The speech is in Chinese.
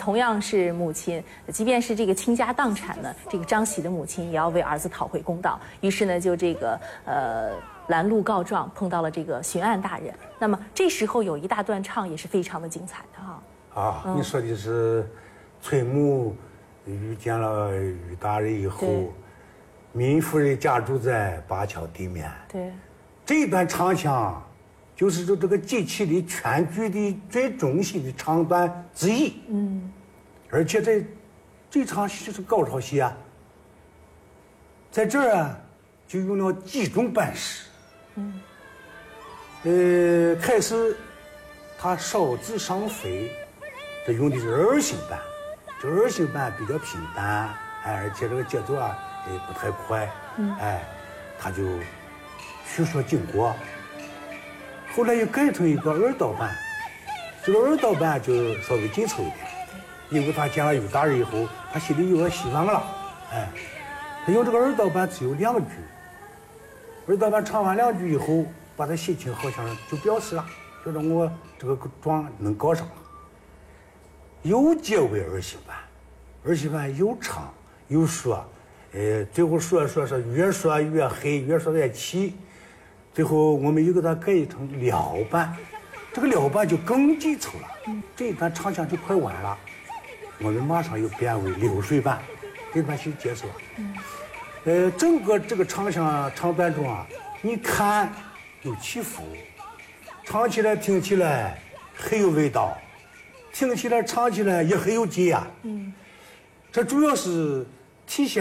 同样是母亲，即便是这个倾家荡产呢，这个张喜的母亲也要为儿子讨回公道。于是呢，就这个拦路告状，碰到了这个巡案大人。那么这时候有一大段唱也是非常的精彩的哈。 你说的是崔母遇见了于大人以后，闵夫人家住在灞桥对面。 对， 这一段唱腔，就是这个几期的全剧的最中心的唱段之一。而且这场戏是高潮戏啊，在这儿啊就用了几种班式。开始他烧纸上飞，这用的是二星班，这二星班比较平淡，而且这个节奏啊也不太快，他就叙说经过。后来又改成一个二道班，这个二道班就稍微紧凑一点，因为他见了于大人以后，他心里有点希望了，他用这个二道班只有2句，二道班唱完2句以后，把他心情好像就表示了，觉得我这个状能告上了，又结为二星班，二星班又唱又说，最后说越说越黑，越说越气，最后我们又给他改成辽班，这个辽班就更紧凑了，这一段唱腔就快完了，我们马上又变为流水班，这段戏结束了。整个这个唱段中啊，你看有起伏，唱起来听起来很有味道，听起来唱起来也很有劲啊。这主要是体现